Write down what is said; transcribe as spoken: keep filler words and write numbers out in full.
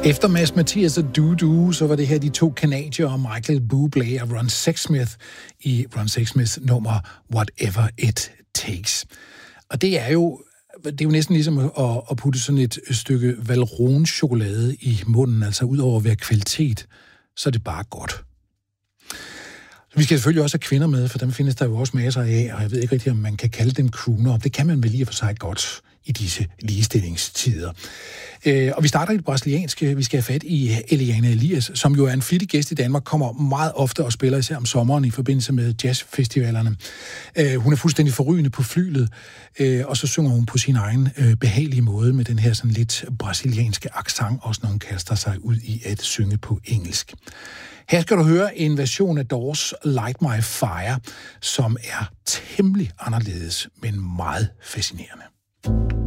Efter Mads Mathias og Dudu, så var det her de to canadiere, Michael Bublé og Ron Sexsmith, i Ron Sexsmiths nummer Whatever It Takes. Og det er jo, det er jo næsten ligesom at, at putte sådan et stykke Valrhone-chokolade i munden, altså ud over at være kvalitet, så er det bare godt. Vi skal selvfølgelig også have kvinder med, for dem findes der jo også masser af, og jeg ved ikke rigtig, om man kan kalde dem crooner. Det kan man vel lige for sig godt i disse ligestillingstider. Øh, og vi starter i det brasilianske. Vi skal have fat i Eliane Elias, som jo er en flittig gæst i Danmark, kommer meget ofte og spiller især om sommeren i forbindelse med jazzfestivalerne. Øh, hun er fuldstændig forrygende på flylet, øh, og så synger hun på sin egen øh, behagelige måde med den her sådan lidt brasilianske accent, også når hun kaster sig ud i at synge på engelsk. Her skal du høre en version af Doors Light My Fire, som er temmelig anderledes, men meget fascinerende.